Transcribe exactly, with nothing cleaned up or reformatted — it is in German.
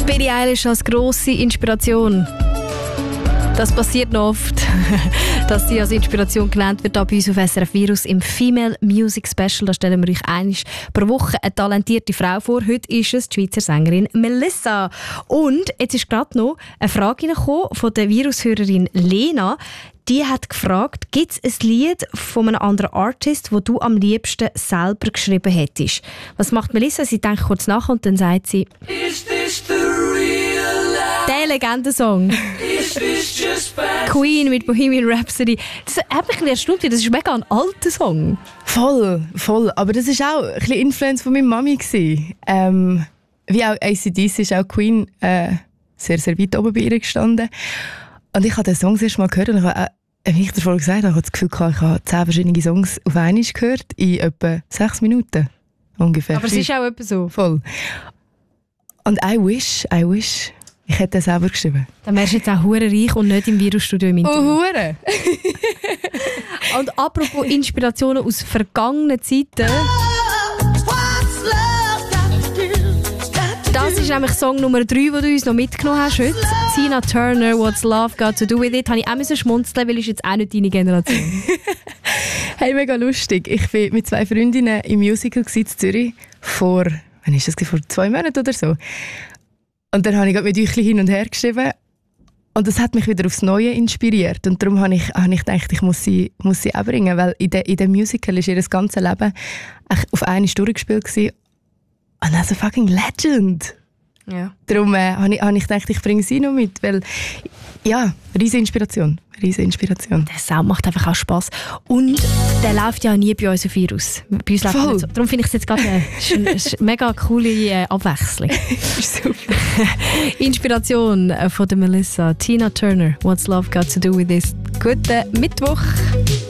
Billie Eilish als grosse Inspiration. Das passiert noch oft, dass sie als Inspiration genannt wird, bei uns auf S R F Virus im Female Music Special. Da stellen wir euch einmal pro Woche eine talentierte Frau vor. Heute ist es die Schweizer Sängerin Melissa. Und jetzt ist gerade noch eine Frage reingekommen von der Virushörerin Lena. Die hat gefragt, gibt es ein Lied von einem anderen Artist, das du am liebsten selber geschrieben hättest? Was macht Melissa? Sie denkt kurz nach und dann sagt sie: Is this the real life? Der Legendensong. Is this just fantasy? Queen mit Bohemian Rhapsody. Das hat mich ein bisschen erstaunt, das ist mega ein alter Song. Voll, voll. Aber das war auch ein bisschen Influence von meiner Mami. Ähm, wie auch A C D C ist auch Queen äh, sehr, sehr weit oben bei ihr gestanden. Und ich habe den Song das erste Mal gehört und ich habe, äh, wie ich davor gesagt habe, ich habe das Gefühl gehabt, ich habe zehn verschiedene Songs auf einmal gehört, in etwa sechs Minuten ungefähr. Aber es ist auch etwa so. Voll. Und I wish, I wish, ich hätte das selber geschrieben. Dann wärst du jetzt auch hure reich und nicht im Virusstudio im Interview. Oh, hure! Und apropos Inspirationen aus vergangenen Zeiten. Das ist nämlich Song Nummer drei, den du uns noch mitgenommen hast heute. Tina Turner, What's Love Got to Do With It. Habe ich auch schmunzeln, weil ist jetzt auch nicht deine Generation. Hey, mega lustig. Ich war mit zwei Freundinnen im Musical in Zürich vor, wann ist das, vor zwei Monaten oder so. Und dann habe ich mit euch hin und her geschrieben. Und das hat mich wieder aufs Neue inspiriert. Und darum habe ich, habe ich gedacht, ich muss sie, muss sie auch bringen. Weil in dem in Musical war ihr ganzes Leben auf eine Stunde gespielt. Und das ist ein fucking Legend. Ja. Darum äh, habe ich, habe ich gedacht, ich bringe sie noch mit. Weil, ja, riesige Inspiration. Riesige Inspiration. Der Sound macht einfach auch Spass. Und der läuft ja nie bei uns auf Virus. Bei uns läuft er nicht so. Darum finde ich es jetzt gerade eine, eine, eine mega coole äh, Abwechslung. Super. Inspiration von der Melissa. Tina Turner, What's Love Got to Do With This. Guten Mittwoch.